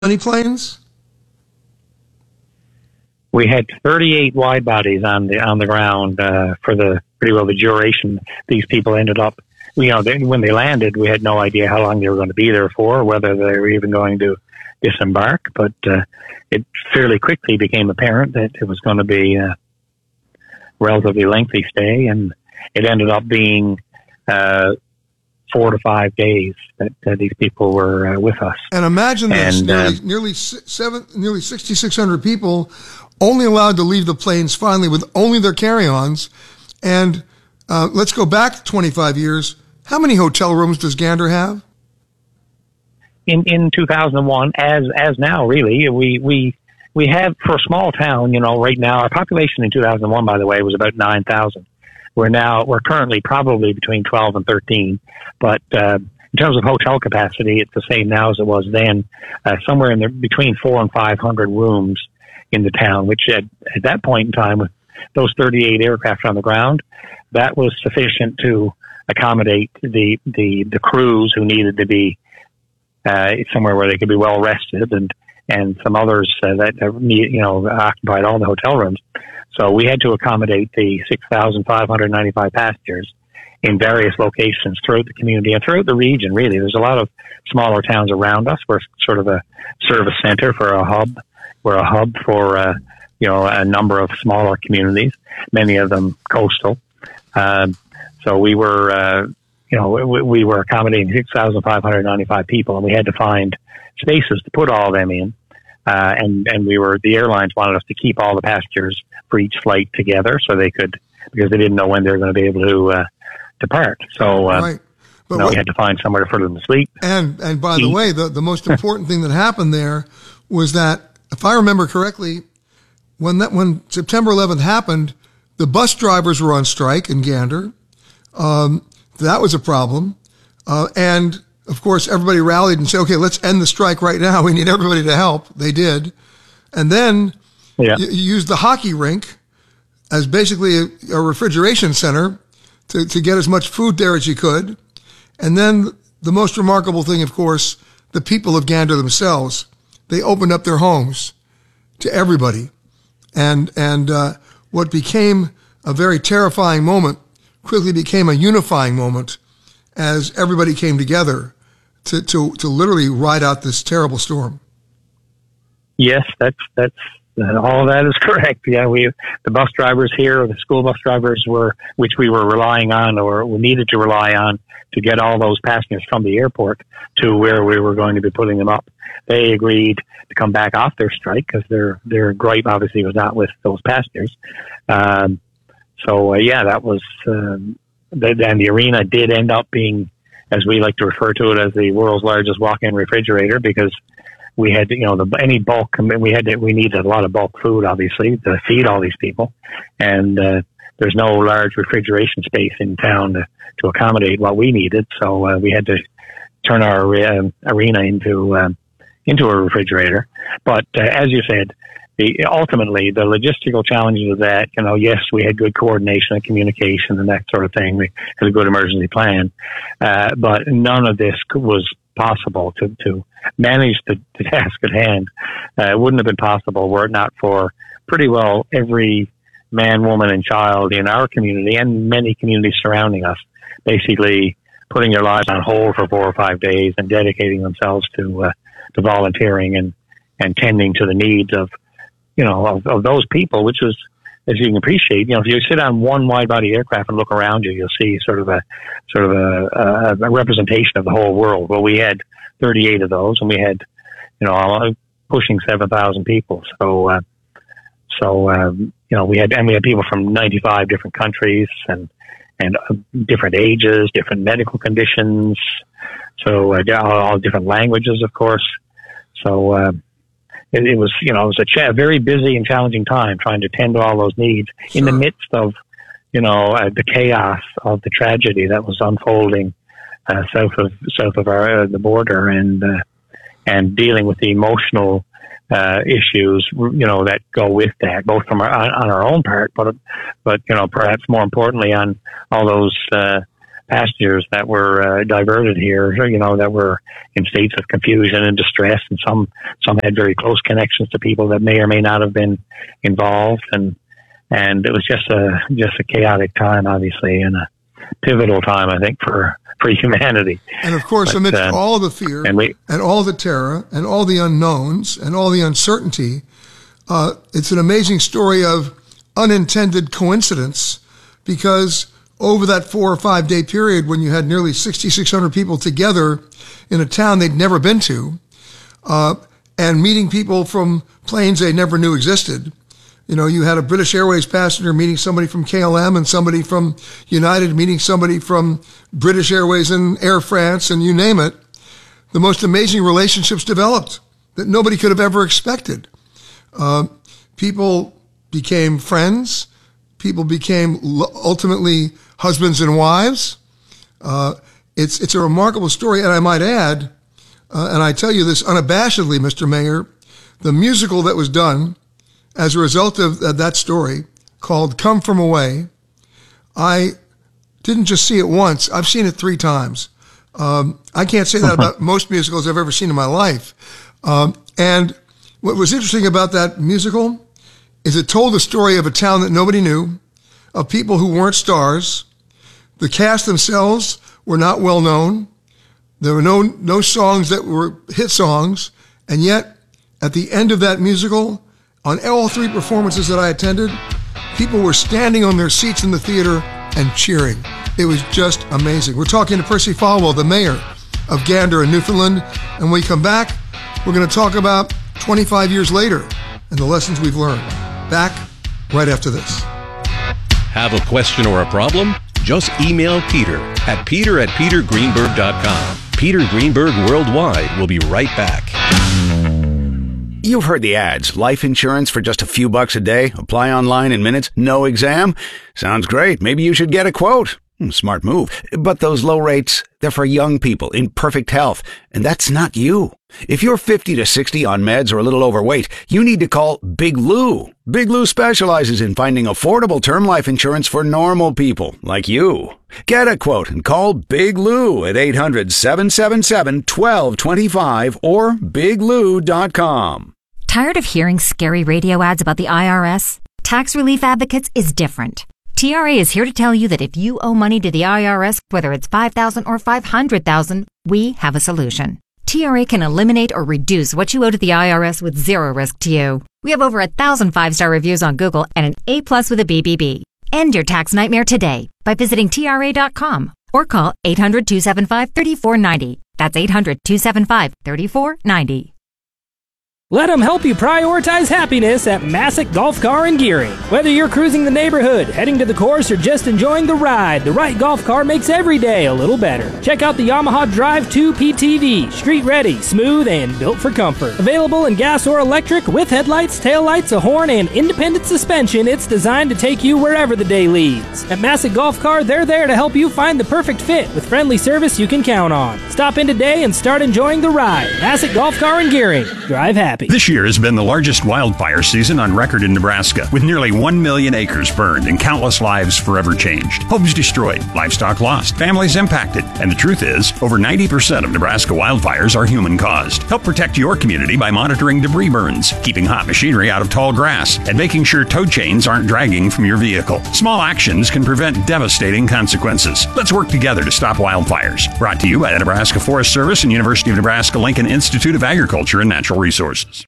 many planes? We had 38 wide bodies on the ground for pretty well the duration. These people ended up, when they landed, we had no idea how long they were going to be there for, whether they were even going to disembark. But it fairly quickly became apparent that it was going to be a relatively lengthy stay, and it ended up being 4 to 5 days that these people were with us. And imagine this: nearly 6,600 people only allowed to leave the planes finally with only their carry-ons. And let's go back 25 years. How many hotel rooms does Gander have? In 2001, as now, really, we have, for a small town, right now, our population in 2001, by the way, was about 9,000. We're currently probably between 12 and 13, but in terms of hotel capacity, it's the same now as it was then, somewhere between 400 and 500 rooms in the town, which at that point in time, with those 38 aircraft on the ground, that was sufficient to accommodate the crews who needed to be somewhere where they could be well rested, and some others that occupied all the hotel rooms. So we had to accommodate the 6,595 passengers in various locations throughout the community and throughout the region, really. There's a lot of smaller towns around us. We're sort of a service center for a hub. We're a hub for, a number of smaller communities, many of them coastal. So we were, we were accommodating 6,595 people, and we had to find spaces to put all of them in. And the airlines wanted us to keep all the passengers for each flight together so they could, because they didn't know when they were going to be able to depart. So, right. But we had to find somewhere for them to sleep. And by the way, the most important thing that happened there was that, if I remember correctly, when September 11th happened, the bus drivers were on strike in Gander. That was a problem. And of course, everybody rallied and said, okay, let's end the strike right now. We need everybody to help. They did. And then you used the hockey rink as basically a refrigeration center to get as much food there as you could. And then the most remarkable thing, of course, the people of Gander themselves, they opened up their homes to everybody. And what became a very terrifying moment quickly became a unifying moment as everybody came together to literally ride out this terrible storm. Yes, that's all of that is correct. Yeah, the bus drivers here, the school bus drivers which we were relying on, or we needed to rely on to get all those passengers from the airport to where we were going to be putting them up. They agreed to come back off their strike because their gripe obviously was not with those passengers. That was, then the arena did end up being, as we like to refer to it, as the world's largest walk-in refrigerator, because we had, any bulk, we needed a lot of bulk food, obviously, to feed all these people. And, there's no large refrigeration space in town to accommodate what we needed. So, we had to turn our arena into a refrigerator. But, as you said, ultimately, the logistical challenges of that, yes, we had good coordination and communication and that sort of thing. We had a good emergency plan. But none of this was possible to manage the task at hand. It wouldn't have been possible were it not for pretty well every man, woman, and child in our community and many communities surrounding us, basically putting their lives on hold for 4 or 5 days and dedicating themselves to volunteering and tending to the needs of those people, which was, as you can appreciate, if you sit on one wide body aircraft and look around you, you'll see sort of a representation of the whole world. Well, we had 38 of those, and we had, pushing 7,000 people. We had people from 95 different countries and different ages, different medical conditions. So, all different languages, of course. So, it was a very busy and challenging time trying to tend to all those needs in the midst of, the chaos of the tragedy that was unfolding south of the border, and dealing with the emotional issues, that go with that, both from on our own part, but perhaps more importantly on all those passengers that were diverted here, that were in states of confusion and distress, and some had very close connections to people that may or may not have been involved, and it was just a chaotic time, obviously, and a pivotal time, I think, for humanity. And of course, amidst all the fear and all the terror and all the unknowns and all the uncertainty, it's an amazing story of unintended coincidence, because over that 4 or 5 day period when you had nearly 6,600 people together in a town they'd never been to, and meeting people from planes they never knew existed. You had a British Airways passenger meeting somebody from KLM, and somebody from United meeting somebody from British Airways and Air France, and you name it. The most amazing relationships developed that nobody could have ever expected. People became friends. People became ultimately husbands and wives. It's a remarkable story, and I might add, and I tell you this unabashedly, Mr. Mayor, the musical that was done as a result of that story, called Come From Away, I didn't just see it once. I've seen it 3 times. I can't say that about most musicals I've ever seen in my life. And what was interesting about that musical is it told the story of a town that nobody knew, of people who weren't stars. The cast themselves were not well known. There were no songs that were hit songs. And yet, at the end of that musical, on all 3 performances that I attended, people were standing on their seats in the theater and cheering. It was just amazing. We're talking to Percy Falwell, the mayor of Gander in Newfoundland. And when we come back, we're going to talk about 25 years later and the lessons we've learned. Back right after this. Have a question or a problem? Just email Peter at peter@petergreenberg.com. Peter Greenberg Worldwide will be right back. You've heard the ads. Life insurance for just a few bucks a day. Apply online in minutes. No exam. Sounds great. Maybe you should get a quote. Smart move. But those low rates, they're for young people in perfect health. And that's not you. If you're 50 to 60 on meds or a little overweight, you need to call Big Lou. Big Lou specializes in finding affordable term life insurance for normal people like you. Get a quote and call Big Lou at 800-777-1225 or biglou.com. Tired of hearing scary radio ads about the IRS? Tax Relief Advocates is different. TRA is here to tell you that if you owe money to the IRS, whether it's $5,000 or $500,000, we have a solution. TRA can eliminate or reduce what you owe to the IRS with zero risk to you. We have over 1,000 5-star reviews on Google and an A+ with a BBB. End your tax nightmare today by visiting TRA.com or call 800-275-3490. That's 800-275-3490. Let them help you prioritize happiness at Massick Golf Car in Gearing. Whether you're cruising the neighborhood, heading to the course, or just enjoying the ride, the right golf car makes every day a little better. Check out the Yamaha Drive 2 PTV. Street ready, smooth, and built for comfort. Available in gas or electric with headlights, taillights, a horn, and independent suspension, it's designed to take you wherever the day leads. At Massick Golf Car, they're there to help you find the perfect fit with friendly service you can count on. Stop in today and start enjoying the ride. Massick Golf Car in Gearing. Drive happy. This year has been the largest wildfire season on record in Nebraska, with nearly 1 million acres burned and countless lives forever changed. Homes destroyed, livestock lost, families impacted. And the truth is, over 90% of Nebraska wildfires are human-caused. Help protect your community by monitoring debris burns, keeping hot machinery out of tall grass, and making sure tow chains aren't dragging from your vehicle. Small actions can prevent devastating consequences. Let's work together to stop wildfires. Brought to you by the Nebraska Forest Service and University of Nebraska-Lincoln Institute of Agriculture and Natural Resources.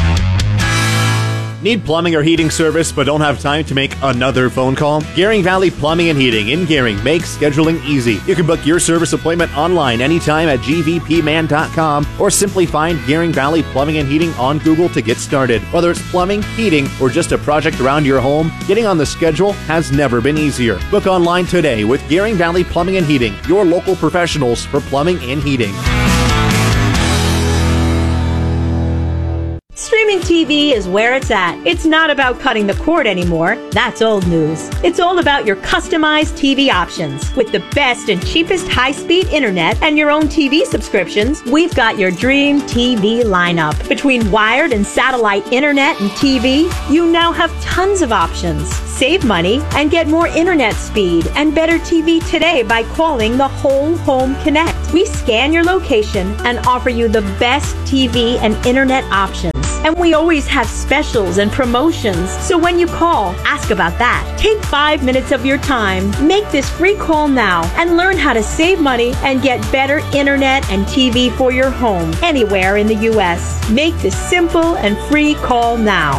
Need plumbing or heating service but don't have time to make another phone call? Gearing Valley Plumbing and Heating in Gearing makes scheduling easy. You can book your service appointment online anytime at gvpman.com or simply find Gearing Valley Plumbing and Heating on Google to get started. Whether it's plumbing, heating, or just a project around your home, getting on the schedule has never been easier. Book online today with Gearing Valley Plumbing and Heating, your local professionals for plumbing and heating. Streaming Streaming TV is where it's at. It's not about cutting the cord anymore. That's old news. It's all about your customized TV options. With the best and cheapest high-speed internet and your own TV subscriptions, we've got your dream TV lineup. Between wired and satellite internet and TV, you now have tons of options. Save money and get more internet speed and better TV today by calling the Whole Home Connect. We scan your location and offer you the best TV and internet options. And we always have specials and promotions. So when you call, ask about that. Take 5 minutes of your time. Make this free call now and learn how to save money and get better internet and TV for your home anywhere in the U.S. Make this simple and free call now.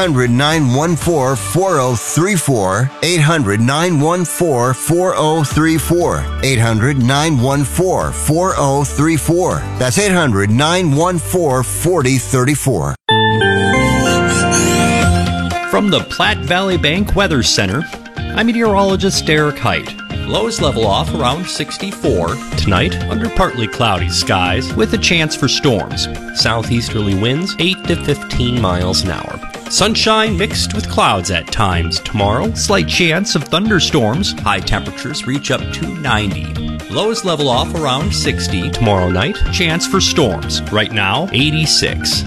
800-914-4034. 800-914-4034. 800-914-4034. That's 800-914-4034. From the Platte Valley Bank Weather Center, I'm meteorologist Derek Height. Lows level off around 64. Tonight, under partly cloudy skies with a chance for storms. Southeasterly winds 8 to 15 miles an hour. Sunshine mixed with clouds at times. Tomorrow, slight chance of thunderstorms. High temperatures reach up to 90. Lows level off around 60. Tomorrow night, chance for storms. Right now, 86.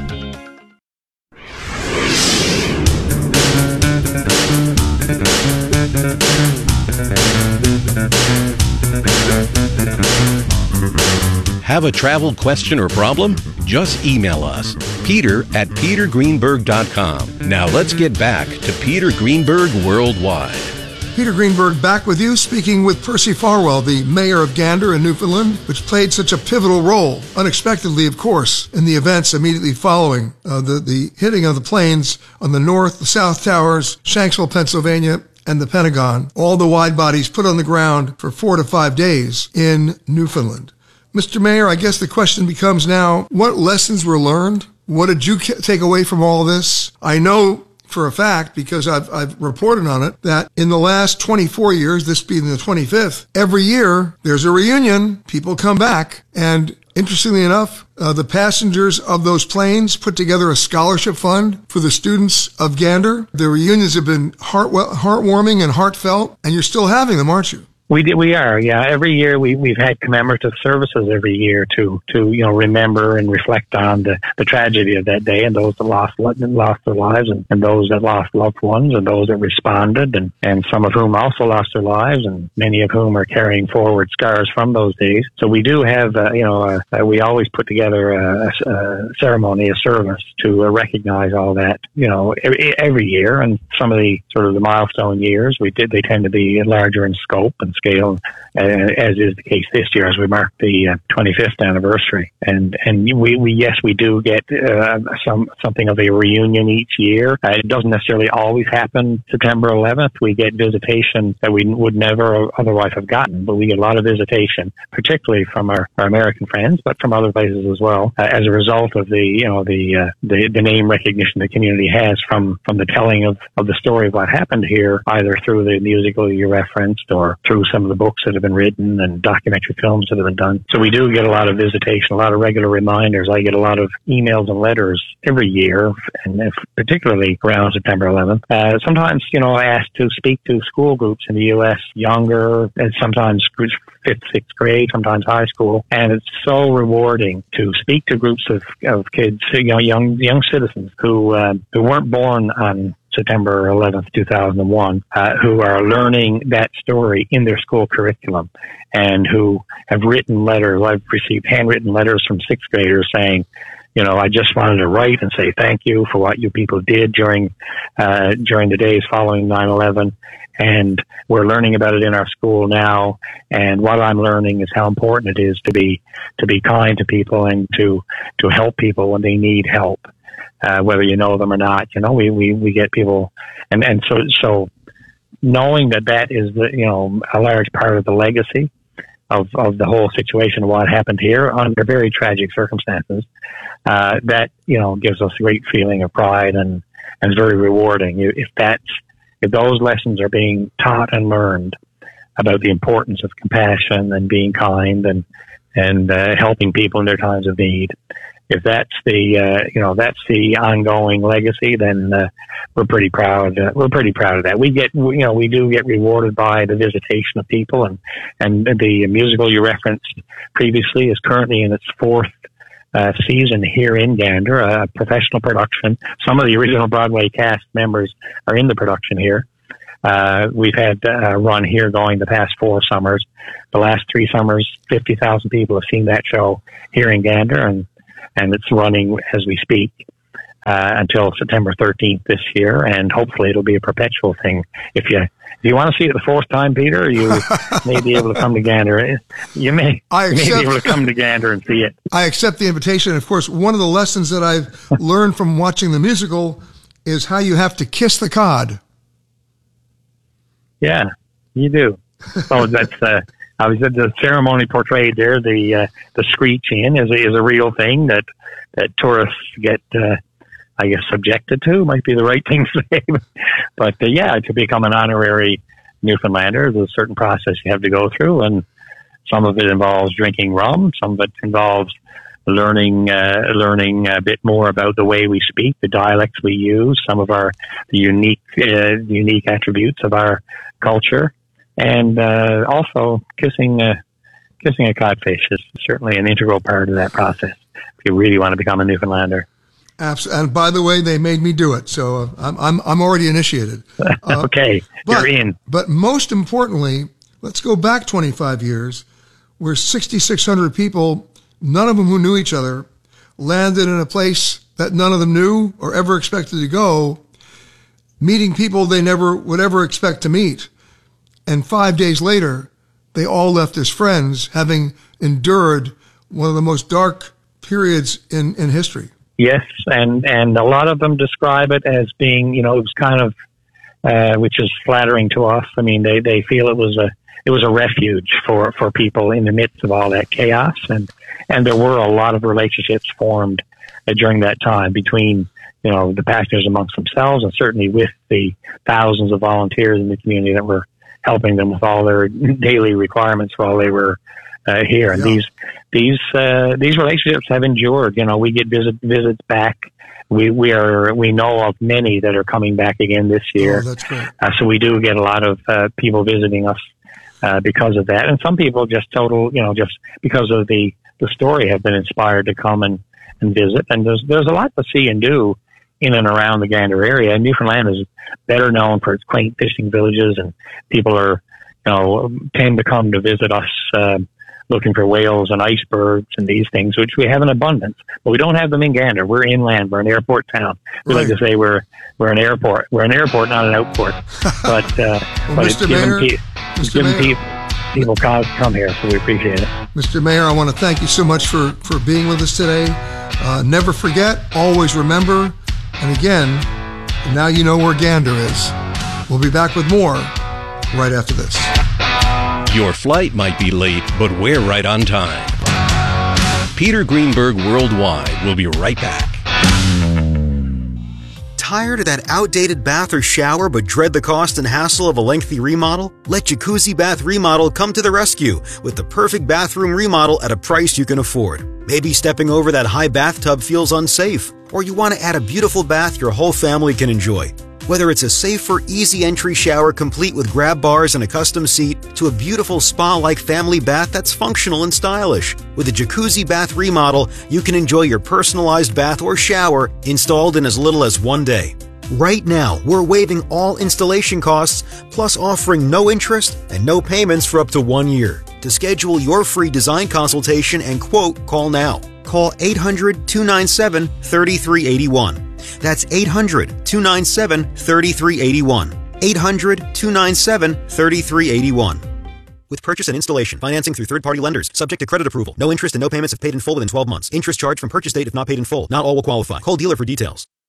Have a travel question or problem? Just email us, peter@petergreenberg.com. Now let's get back to Peter Greenberg Worldwide. Peter Greenberg back with you, speaking with Percy Farwell, the mayor of Gander in Newfoundland, which played such a pivotal role, unexpectedly, of course, in the events immediately following the hitting of the planes on the North, the South Towers, Shanksville, Pennsylvania, and the Pentagon. All the wide bodies put on the ground for 4 to 5 days in Newfoundland. Mr. Mayor, I guess the question becomes now, what lessons were learned? What did you take away from all this? I know for a fact, because I've reported on it, that in the last 24 years, this being the 25th, every year there's a reunion, people come back, and interestingly enough, the passengers of those planes put together a scholarship fund for the students of Gander. The reunions have been heartwarming and heartfelt, and you're still having them, aren't you? We are, yeah. Every year we've had commemorative services every year to remember and reflect on the tragedy of that day and those that lost their lives and those that lost loved ones and those that responded and some of whom also lost their lives and many of whom are carrying forward scars from those days. So we do have, we always put together a ceremony, a service to recognize all that, every year. And some of the sort of the milestone years they tend to be larger in scope and scale, as is the case this year as we mark the 25th anniversary. And we do get something of a reunion each year. It doesn't necessarily always happen September 11th. We get visitation that we would never otherwise have gotten, but we get a lot of visitation, particularly from our American friends, but from other places as well, as a result of the name recognition the community has from the telling of the story of what happened here, either through the musical you referenced or through some of the books that have been written and documentary films that have been done. So we do get a lot of visitation, a lot of regular reminders. I get a lot of emails and letters every year, and particularly around September 11th. Sometimes, asked to speak to school groups in the U.S., younger, and sometimes groups 5th, 6th grade, sometimes high school. And it's so rewarding to speak to groups of kids, young citizens who weren't born on September 11th, 2001, who are learning that story in their school curriculum and who have written letters. I've received handwritten letters from 6th graders saying, I just wanted to write and say thank you for what you people did during the days following 9/11. And we're learning about it in our school now. And what I'm learning is how important it is to be kind to people and to help people when they need help. Whether you know them or not, we get people, and so knowing that is a large part of the legacy of the whole situation of what happened here under very tragic circumstances, that gives us a great feeling of pride and is very rewarding. If those lessons are being taught and learned about the importance of compassion and being kind and helping people in their times of need, that's the ongoing legacy, then we're pretty proud. We're pretty proud of that. We do get rewarded by the visitation of people, and the musical you referenced previously is currently in its fourth season here in Gander, a professional production. Some of the original Broadway cast members are in the production here. We've had a run here going the past 4 summers. The last 3 summers, 50,000 people have seen that show here in Gander, and it's running as we speak until September 13th this year, and hopefully it'll be a perpetual thing. If you want to see it the 4th time, Peter, you may be able to come to Gander. You may be able to come to Gander and see it. I accept the invitation. Of course, one of the lessons that I've learned from watching the musical is how you have to kiss the cod. Yeah, you do. Oh, that's the ceremony portrayed there. The screeching is a real thing that tourists get, I guess, subjected to. Might be the right thing to say, but to become an honorary Newfoundlander, there's a certain process you have to go through, and some of it involves drinking rum. Some of it involves learning a bit more about the way we speak, the dialects we use, some of the unique attributes of our culture, and also kissing a codfish is certainly an integral part of that process if you really want to become a Newfoundlander. Absolutely. And by the way, they made me do it, so I'm already initiated. Okay, you're in. But most importantly, let's go back 25 years, where 6,600 people, none of them who knew each other, landed in a place that none of them knew or ever expected to go, meeting people they never would ever expect to meet. And 5 days later, they all left as friends, having endured one of the most dark periods in history. Yes, and a lot of them describe it as being, it was kind of, which is flattering to us. I mean, they feel it was a refuge for people in the midst of all that chaos, and there were a lot of relationships formed during that time between, the passengers amongst themselves, and certainly with the thousands of volunteers in the community that were helping them with all their daily requirements while they were here. And these relationships have endured. We get visits back. We know of many that are coming back again this year. Oh, that's great. So we do get a lot of people visiting us because of that, and some people just just because of the story have been inspired to come and visit. And there's a lot to see and do in and around the Gander area. And Newfoundland is better known for its quaint fishing villages, and people tend to come to visit us looking for whales and icebergs and these things, which we have in abundance. But we don't have them in Gander. We're inland. We're an airport town. We like to say we're an airport. We're an airport, not an outport. But it's given people cause to come here, so we appreciate it. Mr. Mayor, I want to thank you so much for being with us today. Never forget, always remember, and again, now you know where Gander is. We'll be back with more right after this. Your flight might be late, but we're right on time. Peter Greenberg Worldwide will be right back. Tired of that outdated bath or shower but dread the cost and hassle of a lengthy remodel? Let Jacuzzi Bath Remodel come to the rescue with the perfect bathroom remodel at a price you can afford. Maybe stepping over that high bathtub feels unsafe, or you want to add a beautiful bath your whole family can enjoy. Whether it's a safer, easy entry shower complete with grab bars and a custom seat, to a beautiful spa-like family bath that's functional and stylish. With a Jacuzzi Bath Remodel, you can enjoy your personalized bath or shower installed in as little as 1 day. Right now, we're waiving all installation costs, plus offering no interest and no payments for up to 1 year. To schedule your free design consultation and quote, call now. Call 800-297-3381. That's 800-297-3381. 800-297-3381. With purchase and installation, financing through third-party lenders, subject to credit approval. No interest and no payments if paid in full within 12 months. Interest charged from purchase date if not paid in full. Not all will qualify. Call dealer for details.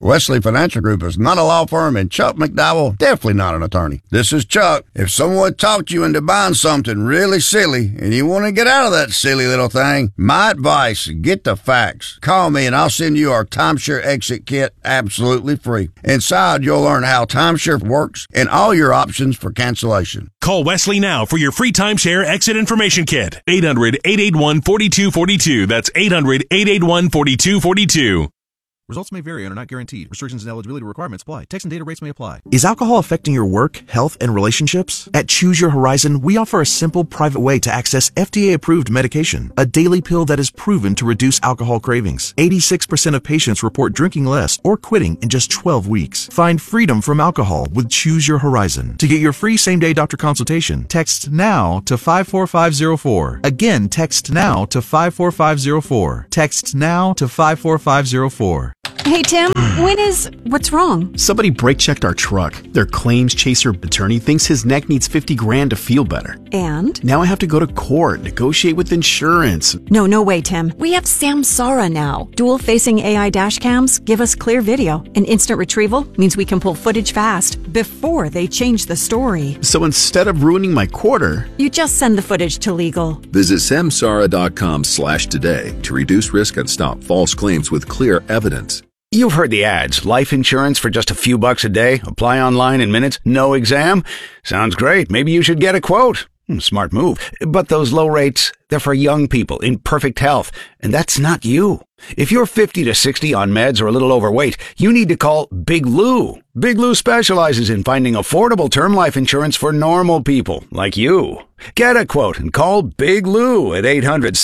Wesley Financial Group is not a law firm, and Chuck McDowell definitely not an attorney. This is Chuck. If someone talked you into buying something really silly and you want to get out of that silly little thing, my advice, get the facts. Call me and I'll send you our timeshare exit kit absolutely free. Inside, you'll learn how timeshare works and all your options for cancellation. Call Wesley now for your free timeshare exit information kit. 800-881-4242. That's 800-881-4242. Results may vary and are not guaranteed. Restrictions and eligibility requirements apply. Text and data rates may apply. Is alcohol affecting your work, health, and relationships? At Choose Your Horizon, we offer a simple, private way to access FDA-approved medication, a daily pill that is proven to reduce alcohol cravings. 86% of patients report drinking less or quitting in just 12 weeks. Find freedom from alcohol with Choose Your Horizon. To get your free same-day doctor consultation, text NOW to 54504. Again, text NOW to 54504. Text NOW to 54504. Hey, Tim, what's wrong? Somebody brake checked our truck. Their claims chaser attorney thinks his neck needs $50,000 to feel better. And? Now I have to go to court, negotiate with insurance. No way, Tim. We have Samsara now. Dual-facing AI dash cams give us clear video, and instant retrieval means we can pull footage fast before they change the story. So instead of ruining my quarter, you just send the footage to legal. Visit samsara.com/today to reduce risk and stop false claims with clear evidence. You've heard the ads. Life insurance for just a few bucks a day. Apply online in minutes. No exam. Sounds great. Maybe you should get a quote. Smart move. But those low rates, they're for young people in perfect health. And that's not you. If you're 50 to 60 on meds or a little overweight, you need to call Big Lou. Big Lou specializes in finding affordable term life insurance for normal people like you. Get a quote and call Big Lou at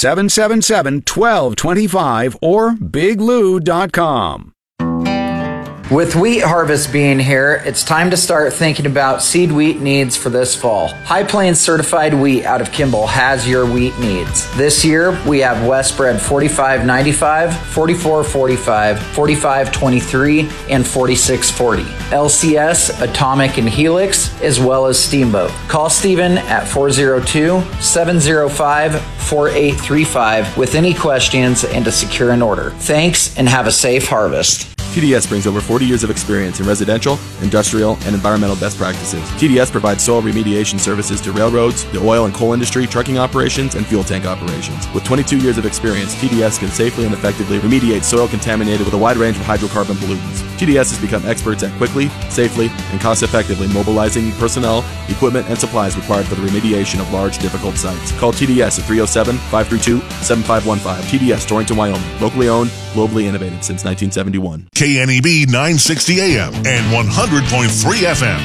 800-777-1225 or biglou.com. With wheat harvest being here, it's time to start thinking about seed wheat needs for this fall. High Plains certified wheat out of Kimball has your wheat needs. This year, we have Westbred 4595, 4445, 4523, and 4640. LCS, Atomic, and Helix, as well as Steamboat. Call Stephen at 402-705-4835 with any questions and to secure an order. Thanks and have a safe harvest. TDS brings over 40 years of experience in residential, industrial, and environmental best practices. TDS provides soil remediation services to railroads, the oil and coal industry, trucking operations, and fuel tank operations. With 22 years of experience, TDS can safely and effectively remediate soil contaminated with a wide range of hydrocarbon pollutants. TDS has become experts at quickly, safely, and cost-effectively mobilizing personnel, equipment, and supplies required for the remediation of large, difficult sites. Call TDS at 307-532-7515. TDS, Torrington, Wyoming. Locally owned, globally innovative since 1971. KNEB 960 AM and 100.3 FM.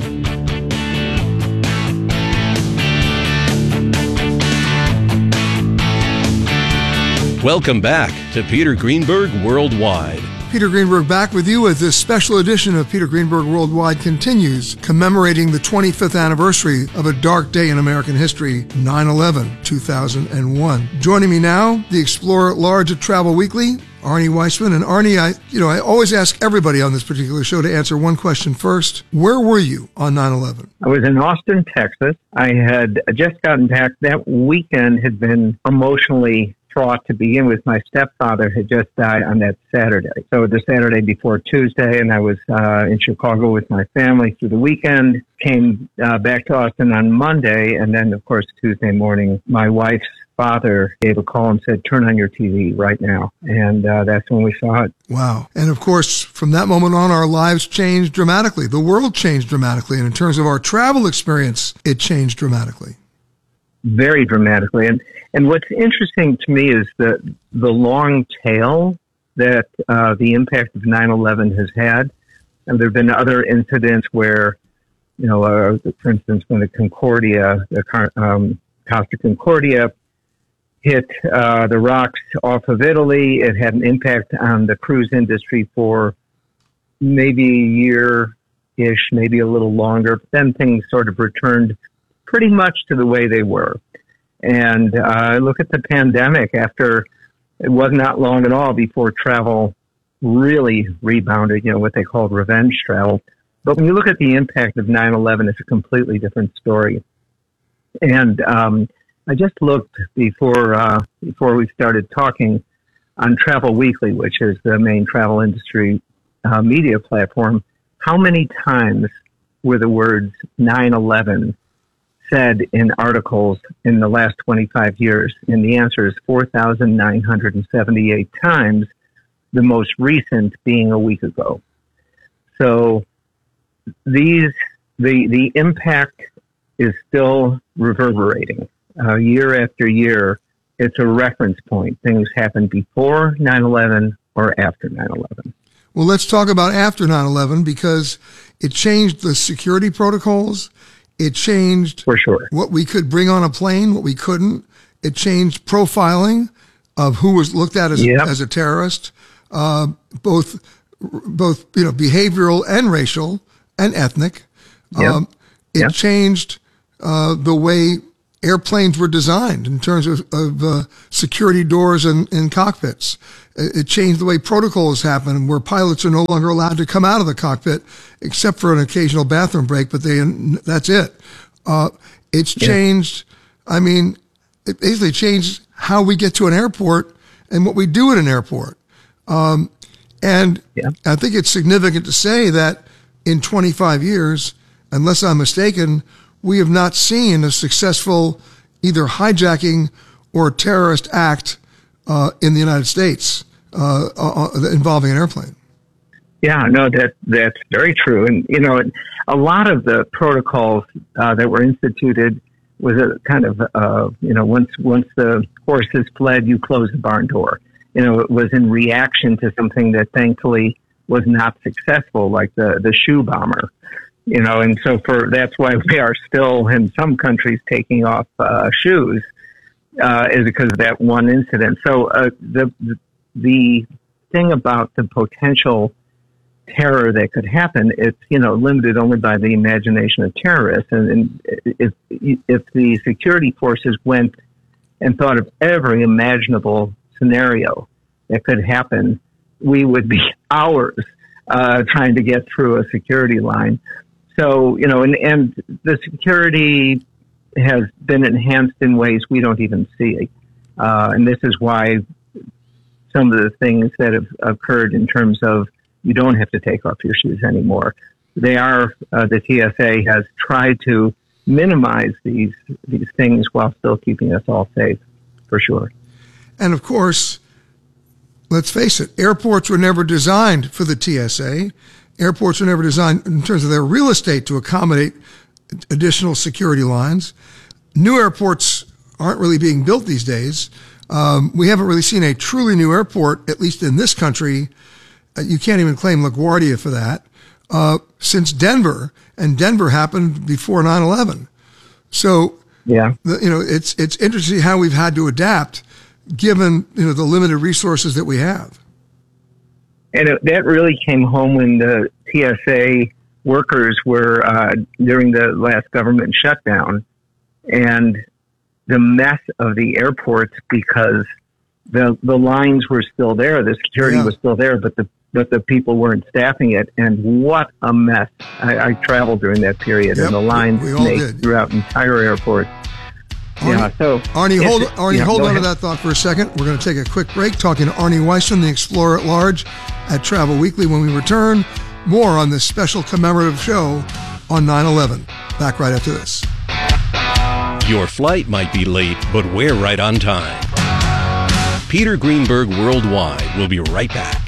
Welcome back to Peter Greenberg Worldwide. Peter Greenberg back with you as this special edition of Peter Greenberg Worldwide continues, commemorating the 25th anniversary of a dark day in American history, 9/11, 2001. Joining me now, the Explorer at Large at Travel Weekly, Arnie Weissman. And Arnie, I always ask everybody on this particular show to answer one question first. Where were you on 9/11? I was in Austin, Texas. I had just gotten back. That weekend had been emotionally fraught to begin with. My stepfather had just died on that Saturday. So the Saturday before Tuesday, and I was in Chicago with my family through the weekend, came back to Austin on Monday, and then, of course, Tuesday morning, my wife's father gave a call and said, turn on your TV right now. And that's when we saw it. Wow. And of course, from that moment on, our lives changed dramatically. The world changed dramatically. And in terms of our travel experience, it changed dramatically. Very dramatically. And what's interesting to me is the long tail that the impact of 9/11 has had. And there have been other incidents where, for instance, when the Concordia, Costa Concordia hit the rocks off of Italy, it had an impact on the cruise industry for maybe a year-ish, maybe a little longer. But then things sort of returned pretty much to the way they were. And look at the pandemic. After, it was not long at all before travel really rebounded, what they called revenge travel. But when you look at the impact of 9/11, it's a completely different story. And I just looked before we started talking on Travel Weekly, which is the main travel industry media platform, how many times were the words 9/11 said in articles in the last 25 years? And the answer is 4,978 times, the most recent being a week ago. So the impact is still reverberating year after year. It's a reference point. Things happened before 9/11 or after 9/11. Well, let's talk about after 9/11 because it changed the security protocols. It changed for sure what we could bring on a plane, what we couldn't. It changed profiling of who was looked at as a terrorist, both behavioral and racial and ethnic. It changed the way airplanes were designed in terms of security doors and cockpits. It changed the way protocols happen, where pilots are no longer allowed to come out of the cockpit except for an occasional bathroom break, but that's it. It's changed. I mean, it basically changed how we get to an airport and what we do at an airport. And I think it's significant to say that in 25 years, unless I'm mistaken, we have not seen a successful either hijacking or terrorist act in the United States involving an airplane. Yeah, no, that's very true. And, a lot of the protocols that were instituted was a kind of, once the horses fled, you close the barn door. It was in reaction to something that thankfully was not successful, like the shoe bomber. And so that's why we are still in some countries taking off shoes, is because of that one incident. So the thing about the potential terror that could happen, it's limited only by the imagination of terrorists. And if the security forces went and thought of every imaginable scenario that could happen, we would be hours trying to get through a security line. So, and the security has been enhanced in ways we don't even see. And this is why some of the things that have occurred in terms of you don't have to take off your shoes anymore. The TSA has tried to minimize these things while still keeping us all safe, for sure. And of course, let's face it, airports were never designed for the TSA. Airports were never designed in terms of their real estate to accommodate additional security lines. New airports aren't really being built these days. We haven't really seen a truly new airport, at least in this country. You can't even claim LaGuardia for that, since Denver, and Denver happened before 9/11. So, it's interesting how we've had to adapt given, the limited resources that we have. And that really came home when the TSA workers were during the last government shutdown, and the mess of the airports, because the lines were still there, the security was still there, but the people weren't staffing it, and what a mess! I traveled during that period, and the lines snaked throughout entire airports. Arnie, hold on to that thought for a second. We're going to take a quick break, talking to Arnie Weissman, the Explorer at Large at Travel Weekly. When we return, more on this special commemorative show on 9/11. Back right after this. Your flight might be late, but we're right on time. Peter Greenberg Worldwide will be right back.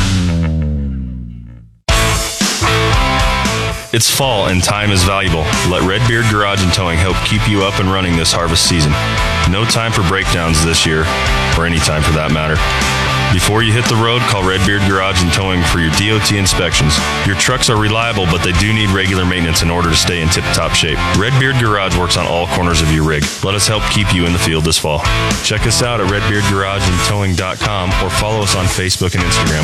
It's fall and time is valuable. Let Redbeard Garage and Towing help keep you up and running this harvest season. No time for breakdowns this year, or any time for that matter. Before you hit the road, call Redbeard Garage and Towing for your DOT inspections. Your trucks are reliable, but they do need regular maintenance in order to stay in tip-top shape. Redbeard Garage works on all corners of your rig. Let us help keep you in the field this fall. Check us out at redbeardgarageandtowing.com or follow us on Facebook and Instagram.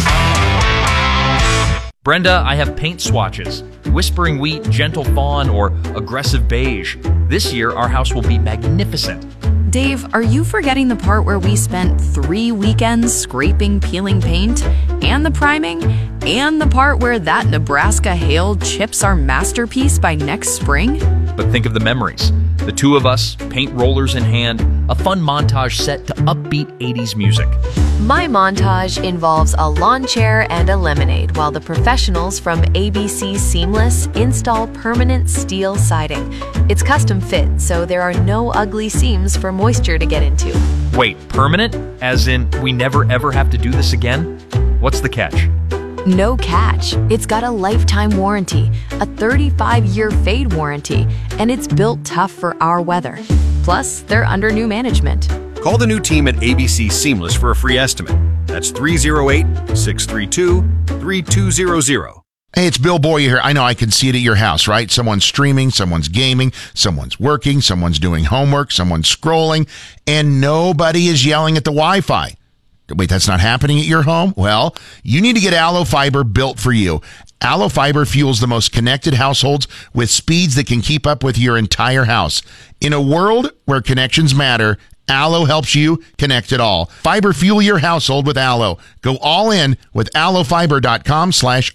Brenda, I have paint swatches. Whispering Wheat, Gentle Fawn, or Aggressive Beige. This year, our house will be magnificent. Dave, are you forgetting the part where we spent 3 weekends scraping, peeling paint, and the priming, and the part where that Nebraska hail chips our masterpiece by next spring? but think of the memories. The two of us, paint rollers in hand, a fun montage set to upbeat 80s music. My montage involves a lawn chair and a lemonade while the professionals from ABC Seamless install permanent steel siding. It's custom fit, so there are no ugly seams for moisture to get into. Wait, permanent? As in, we never ever have to do this again? What's the catch? No catch. It's got a lifetime warranty, a 35-year fade warranty, and it's built tough for our weather. Plus, they're under new management. Call the new team at ABC Seamless for a free estimate. That's 308-632-3200. Hey, it's Bill Boyer here. I know I can see it at your house, right? Someone's streaming, someone's gaming, someone's working, someone's doing homework, someone's scrolling, and nobody is yelling at the Wi-Fi. Wait, that's not happening at your home? Well, you need to get Allo Fiber built for you. Allo Fiber fuels the most connected households with speeds that can keep up with your entire house. In a world where connections matter, Allo helps you connect it all. Fiber fuel your household with Allo. Go all in with allofiber.com/